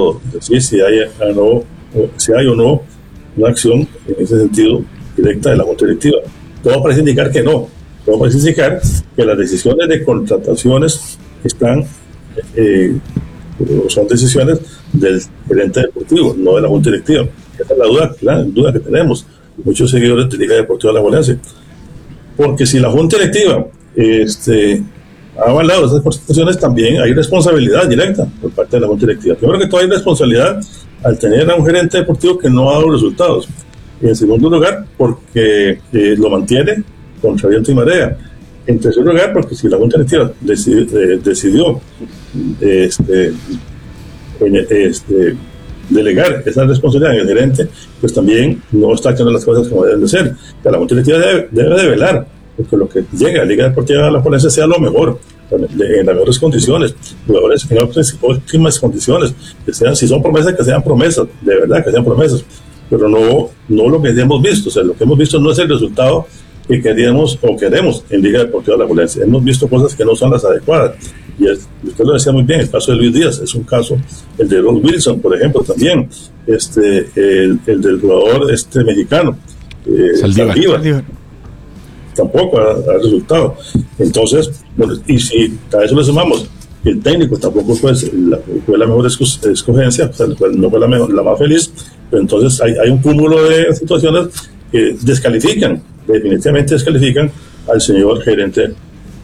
puedo decir si hay o no una acción en ese sentido directa de la Junta Directiva. Todo parece indicar que no. Todo parece indicar que las decisiones de contrataciones son decisiones del gerente deportivo, no de la Junta Directiva. Esa es la duda que tenemos muchos seguidores de Liga Deportiva Alajuelense. Porque si la Junta Directiva ha avalado esas contrataciones, también hay responsabilidad directa por parte de la Junta Directiva. Primero que todo, hay responsabilidad al tener a un gerente deportivo que no ha dado resultados. Y en segundo lugar, porque lo mantiene contra viento y marea. En tercer lugar, porque si la Junta Directiva decidió delegar esa responsabilidad en el gerente, pues también no está haciendo las cosas como deben de ser. O sea, la Junta Directiva debe de velar porque lo que llega a Liga Deportiva Alajuelense sea lo mejor, en las mejores condiciones, jugadores en óptimas condiciones, que sean, si son promesas, que sean promesas, de verdad que sean promesas, pero no lo que hemos visto. O sea, lo que hemos visto no es el resultado que queríamos o queremos en Liga Deportiva Alajuelense. Hemos visto cosas que no son las adecuadas, y usted lo decía muy bien, el caso de Luis Díaz es un caso, el de Ross Wilson, por ejemplo, también, el del jugador mexicano, Saldívar, tampoco ha resultado. Entonces, bueno, y si a eso le sumamos el técnico tampoco fue la mejor escogencia, o sea, no fue la más feliz, pero entonces hay un cúmulo de situaciones que definitivamente descalifican al señor gerente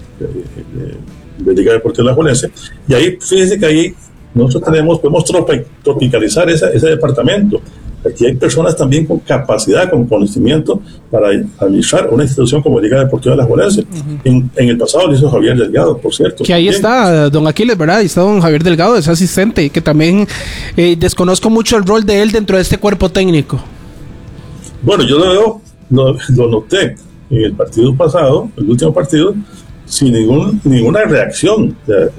de Liga Deportiva Alajuelense. Y ahí, fíjense que ahí nosotros podemos tropicalizar ese departamento. Aquí hay personas también con capacidad, con conocimiento para administrar una institución como Liga Deportiva Alajuelense. En el pasado lo hizo Javier Delgado, por cierto. Que ahí está don Aquiles, ¿verdad? Ahí está don Javier Delgado, es asistente, que también desconozco mucho el rol de él dentro de este cuerpo técnico. Bueno, yo lo noté en el partido pasado, el último partido, sin ninguna reacción. O sea,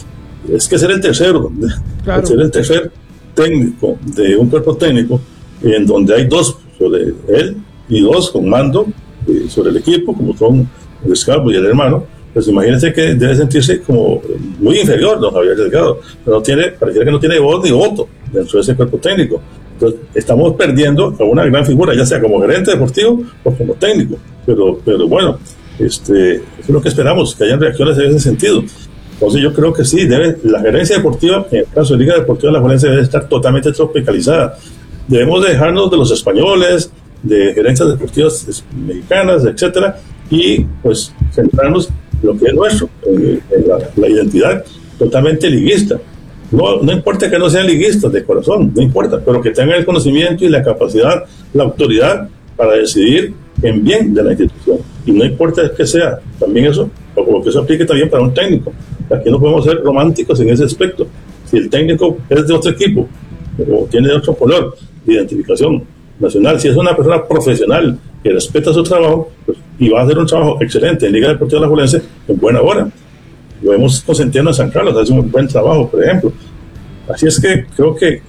es que ser el tercero, claro. Ser el tercer técnico de un cuerpo técnico en donde hay dos sobre él y dos con mando sobre el equipo, como son el Escalvo y el hermano. Pues imagínense que debe sentirse como muy inferior don Javier Delgado, pero pareciera que no tiene voz ni voto dentro de ese cuerpo técnico. Entonces estamos perdiendo a una gran figura, ya sea como gerente deportivo o como técnico, pero bueno, eso es lo que esperamos, que hayan reacciones en ese sentido. Entonces yo creo que sí, la gerencia deportiva, en el caso de Liga Deportiva Alajuelense, debe estar totalmente tropicalizada. Debemos dejarnos de los españoles, de gerencias deportivas mexicanas, etcétera, y pues centrarnos en lo que es nuestro, en la identidad totalmente liguista. No importa que no sean liguistas de corazón, no importa, pero que tengan el conocimiento y la capacidad, la autoridad para decidir en bien de la institución. Y no importa que sea, también eso, o que eso aplique también para un técnico. Aquí no podemos ser románticos en ese aspecto. Si el técnico es de otro equipo o tiene otro color de identificación nacional, si es una persona profesional que respeta su trabajo, pues, y va a hacer un trabajo excelente en Liga Deportiva Alajuelense, en buena hora. Lo hemos consentido en San Carlos, hace un buen trabajo, por ejemplo. Así es que creo que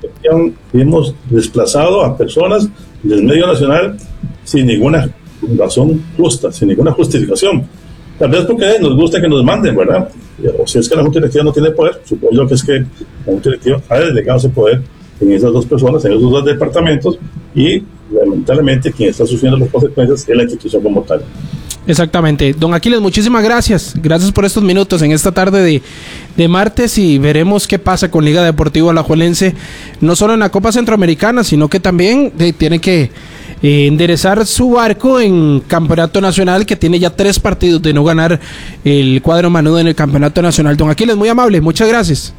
hemos desplazado a personas del medio nacional sin ninguna razón justa, sin ninguna justificación. Tal vez porque nos gusta que nos manden, ¿verdad? O si es que la Junta Directiva no tiene poder, supongo yo que es que la Junta Directiva ha delegado ese poder en esas dos personas, en esos dos departamentos, y lamentablemente quien está sufriendo las consecuencias es la institución como tal. Exactamente. Don Aquiles, muchísimas gracias. Gracias por estos minutos en esta tarde de martes, y veremos qué pasa con Liga Deportiva Alajuelense, no solo en la Copa Centroamericana, sino que también tiene que enderezar su barco en Campeonato Nacional, que tiene ya 3 partidos de no ganar el cuadro manudo en el Campeonato Nacional. Don Aquiles, muy amable, muchas gracias.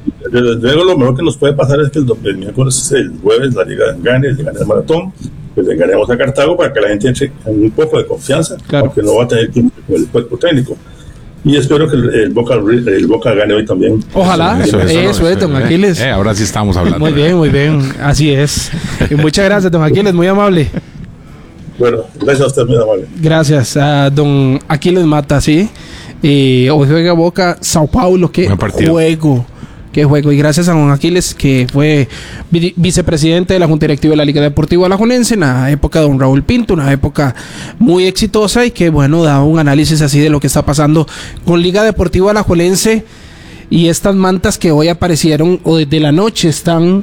Luego lo mejor que nos puede pasar es que el miércoles, el jueves, la Liga gane el maratón, pues le ganemos a Cartago para que la gente entre en un poco de confianza, claro, porque no va a tener tiempo con el cuerpo técnico. Y espero que el Boca gane hoy también. Ojalá, eso es, don Aquiles. Ahora sí estamos hablando. Muy bien, así es. Y muchas gracias, don Aquiles, muy amable. Bueno, gracias a usted, muy amable. Gracias a don Aquiles Mata, sí. Hoy juega Boca, Sao Paulo, qué juego. Y gracias a don Aquiles, que fue vicepresidente de la Junta Directiva de la Liga Deportiva Alajuelense en la época de don Raúl Pinto, una época muy exitosa, y que bueno, da un análisis así de lo que está pasando con Liga Deportiva Alajuelense. Y estas mantas que hoy aparecieron o desde la noche están